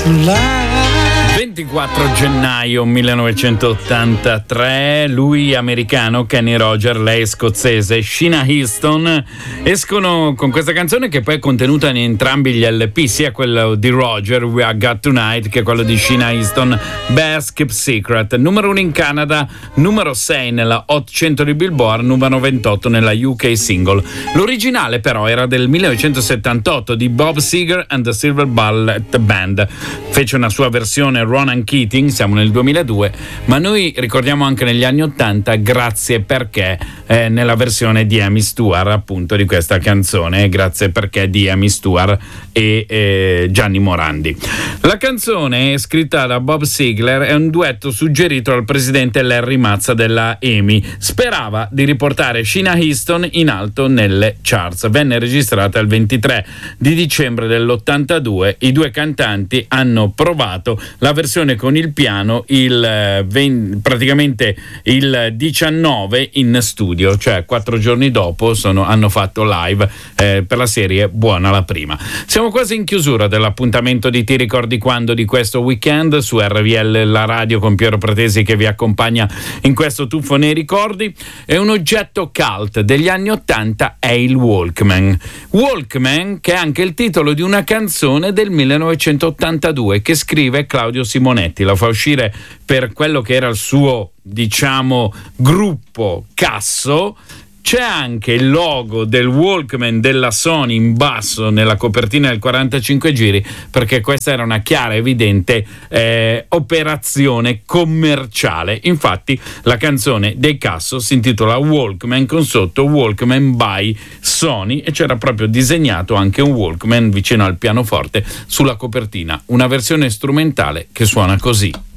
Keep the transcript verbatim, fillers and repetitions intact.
ventiquattro gennaio millenovecentottantatré, lui americano, Kenny Rogers, lei scozzese, Sheena Easton, escono con questa canzone che poi è contenuta in entrambi gli L P, sia quello di Roger, We Are Got Tonight, che quello di Sheena Easton, Best Kept Secret, numero uno in Canada, numero sei nella Hot cento di Billboard, numero ventotto nella U K Single. L'originale però era del millenovecentosettantotto di Bob Seger and the Silver Bullet Band, fece una sua versione Ronan Keating, siamo nel duemiladue, ma noi ricordiamo anche negli anni ottanta Grazie perché, eh, nella versione di Amy Stewart appunto di questa canzone, Grazie perché di Amy Stewart e eh, Gianni Morandi. La canzone, scritta da Bob Seger, è un duetto suggerito dal presidente Larry Mazza della EMI. Sperava di riportare Sheena Easton in alto nelle charts. Venne registrata il ventitré di dicembre dell'ottantadue. I due cantanti hanno provato la versione con il piano il venti, praticamente il diciannove in studio, cioè quattro giorni dopo sono, hanno fatto live eh, per la serie Buona la prima. Siamo quasi in chiusura dell'appuntamento di Ti ricordi quando di questo weekend su R V L, la radio, con Piero Pratesi che vi accompagna in questo tuffo nei ricordi. È un oggetto cult degli anni ottanta, è il Walkman. Walkman, che è anche il titolo di una canzone del millenovecentottantadue che scrive Claudio Simonetti, la fa uscire per quello che era il suo, diciamo, gruppo Casso. C'è anche il logo del Walkman della Sony in basso nella copertina del quarantacinque giri, perché questa era una chiara e evidente eh, operazione commerciale. Infatti la canzone dei Casso si intitola Walkman, con sotto Walkman by Sony, e c'era proprio disegnato anche un Walkman vicino al pianoforte sulla copertina, una versione strumentale che suona così.